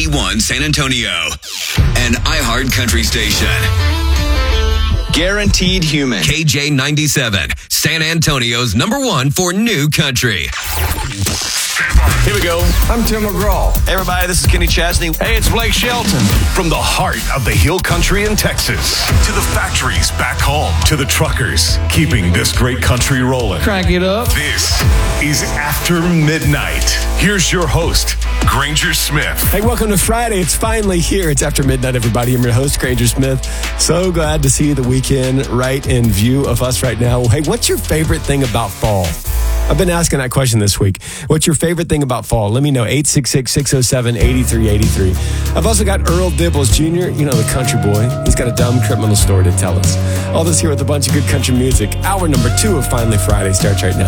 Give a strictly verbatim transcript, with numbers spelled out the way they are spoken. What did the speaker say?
one San Antonio, an iHeart Country station. Guaranteed Human. K J ninety-seven, San Antonio's number one for new country. Here we go. I'm Tim McGraw. Hey, everybody, this is Kenny Chesney. Hey, it's Blake Shelton. From the heart of the hill country in Texas to the factories back home to the truckers keeping this great country rolling. Crank it up. This is After Midnight. Here's your host, Granger Smith. Hey, welcome to Friday. It's finally here. It's After Midnight, everybody. I'm your host, Granger Smith. So glad to see the weekend right in view of us right now. Hey, what's your favorite thing about fall? I've been asking that question this week. What's your favorite thing about fall? Let me know. eight six six, six oh seven, eight three eight three. I've also got Earl Dibbles Junior, you know, the country boy. He's got a dumb criminal story to tell us. All this here with a bunch of good country music. Hour number two of Finally Friday starts right now.